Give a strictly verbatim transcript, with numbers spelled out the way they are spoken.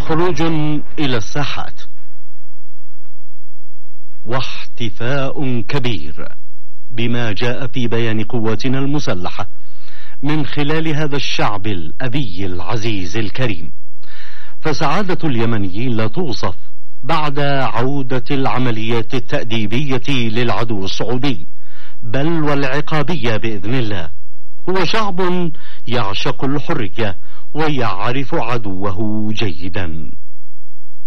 خروج إلى الساحات واحتفاء كبير بما جاء في بيان قواتنا المسلحة من خلال هذا الشعب الأبي العزيز الكريم. فسعادة اليمنيين لا توصف بعد عودة العمليات التأديبية للعدو الصعودي بل والعقابية بإذن الله. هو شعب يعشق الحرية ويعرف عدوه جيدا.